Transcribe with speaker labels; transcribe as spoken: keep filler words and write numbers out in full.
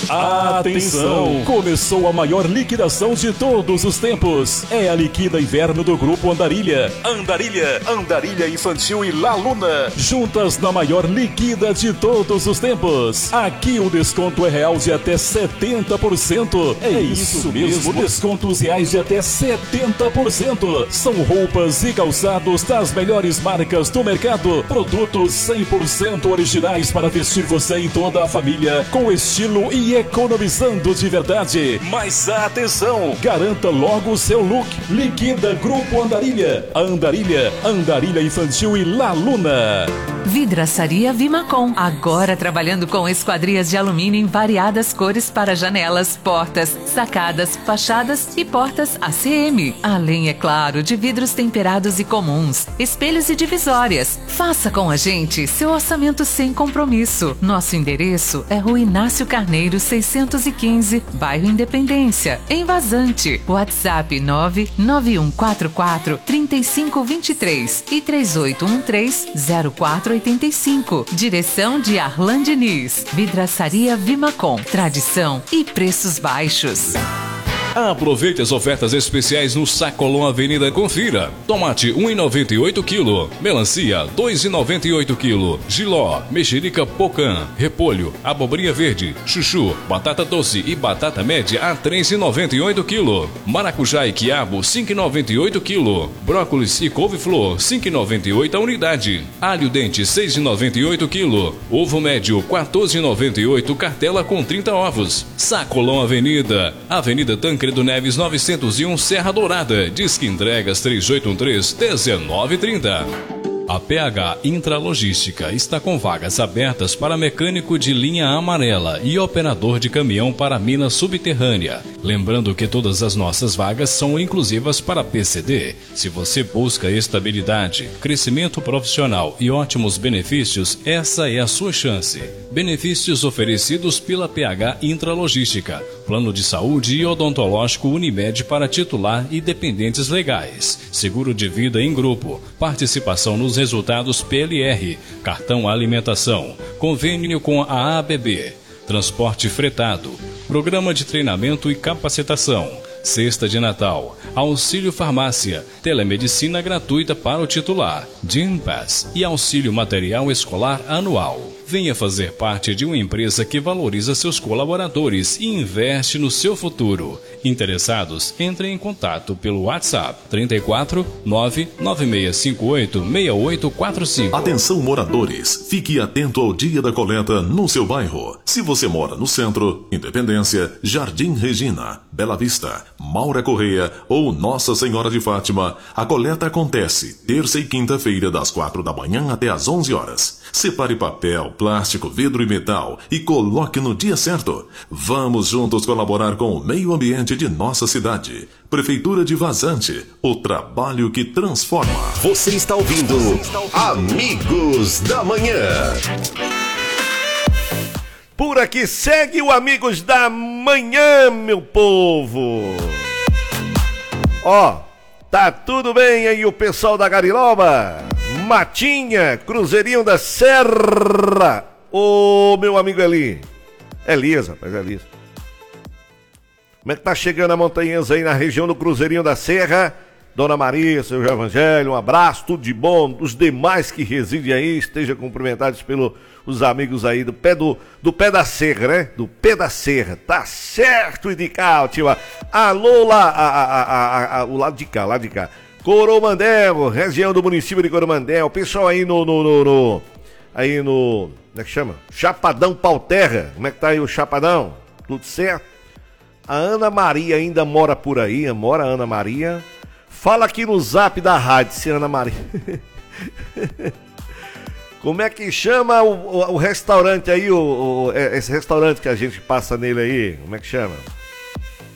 Speaker 1: Atenção! Começou a maior liquidação de todos os tempos. É a Liquida Inverno do Grupo Andarilha. Andarilha, Andarilha Infantil e La Luna. Juntas na maior liquida de todos os tempos. Aqui o desconto é real de até setenta por cento. É, é isso mesmo, descontos reais de até setenta por cento. São roupas e calçados das melhores marcas do mercado. Produtos cem por cento originais para vestir você e toda a família com estilo e economizando de verdade. Mas atenção, garanta logo o seu look. Liquida Grupo Andarilha. Andarilha, Andarilha Infantil e La Luna.
Speaker 2: Vidraçaria Vimacom, agora trabalhando com esquadrias de alumínio em variadas cores para janelas, portas, sacadas, fachadas e portas A C M. Além, é claro, de vidros temperados e comuns, espelhos e divisórias. Faça com a gente seu orçamento sem compromisso. Nosso endereço é Rua Inácio Carneiro seiscentos e quinze, bairro Independência, em Vazante. WhatsApp nove nove um quatro quatro, três cinco dois três e três oito um três, zero quatro oitenta e cinco. Direção de Arlan Diniz. Vidraçaria Vimacom. Tradição e preços baixos.
Speaker 3: Aproveite as ofertas especiais no Sacolão Avenida. Confira. Tomate um real e noventa e oito quilo. Melancia dois reais e noventa e oito quilo. Giló, mexerica pocã, repolho, abobrinha verde, chuchu, batata doce e batata média a três reais e noventa e oito quilo. Maracujá e quiabo cinco reais e noventa e oito quilo. Brócolis e couve-flor cinco reais e noventa e oito a unidade. Alho dente seis reais e noventa e oito quilo. Ovo médio quatorze reais e noventa e oito, cartela com trinta ovos. Sacolão Avenida. Avenida Tancredo Neves novecentos e um, Serra Dourada. Disque entregas três oito um três, um nove três zero. A P H Intralogística está com vagas abertas para mecânico de linha amarela e operador de caminhão para mina subterrânea. Lembrando que todas as nossas vagas são inclusivas para P C D. Se você busca estabilidade, crescimento profissional e ótimos benefícios, essa é a sua chance. Benefícios oferecidos pela P H Intralogística. Plano de saúde e odontológico Unimed para titular e dependentes legais. Seguro de vida em grupo. Participação nos resultados P L R. Cartão alimentação. Convênio com a A B B. Transporte fretado. Programa de treinamento e capacitação. Cesta de Natal. Auxílio farmácia. Telemedicina gratuita para o titular. Gympass e auxílio material escolar anual. Venha fazer parte de uma empresa que valoriza seus colaboradores e investe no seu futuro. Interessados, entrem em contato pelo WhatsApp trinta e quatro, nove nove seis cinco oito, seis oito quatro cinco.
Speaker 4: Atenção moradores, fique atento ao dia da coleta no seu bairro. Se você mora no centro, Independência, Jardim Regina, Bela Vista, Maura Correia ou Nossa Senhora de Fátima, a coleta acontece terça e quinta-feira das quatro da manhã até às onze horas. Separe papel, plástico, vidro e metal e coloque no dia certo. Vamos juntos colaborar com o meio ambiente de nossa cidade. Prefeitura de Vazante, o trabalho que transforma.
Speaker 5: Você está ouvindo Amigos da Manhã.
Speaker 6: Por aqui segue o Amigos da Manhã, meu povo. Ó, tá tudo bem aí o pessoal da Gariloba? Matinha, Cruzeirinho da Serra. Ô, meu amigo Eli. Elias, rapaz, Elias. Como é que tá chegando a montanhesa aí na região do Cruzeirinho da Serra? Dona Maria, seu Evangelho, um abraço, tudo de bom. Os demais que residem aí, estejam cumprimentados pelos os amigos aí do pé do, do pé da serra, né? Do pé da serra. Tá certo, e de cá, tio. Alô, lá, a, a, a, a, o lado de cá, lado de cá. Coromandel, região do município de Coromandel. Pessoal aí no, no, no, no aí no, como é que chama? Chapadão Pauterra. Como é que tá aí o Chapadão? Tudo certo? A Ana Maria ainda mora por aí, mora a Ana Maria. Fala aqui no zap da rádio, se Ana Maria. Como é que chama o, o, o restaurante aí, o, o, esse restaurante que a gente passa nele aí? Como é que chama?